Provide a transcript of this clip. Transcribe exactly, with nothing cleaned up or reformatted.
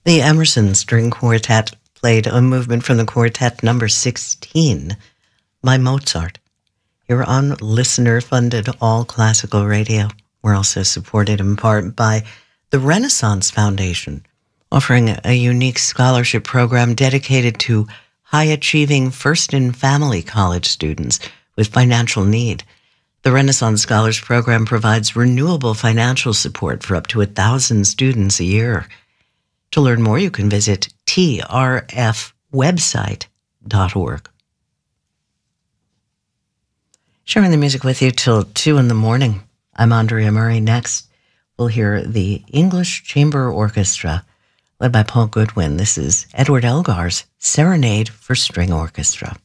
The Emerson String Quartet played a movement from the quartet number sixteen by Mozart. You're on listener-funded all-classical radio. We're also supported in part by the Renaissance Foundation, offering a unique scholarship program dedicated to high-achieving first-in-family college students with financial need. The Renaissance Scholars Program provides renewable financial support for up to a thousand students a year. To learn more, you can visit T R F website dot org. Sharing the music with you till two in the morning. I'm Andrea Murray. Next, we'll hear the English Chamber Orchestra, led by Paul Goodwin. This is Edward Elgar's Serenade for String Orchestra.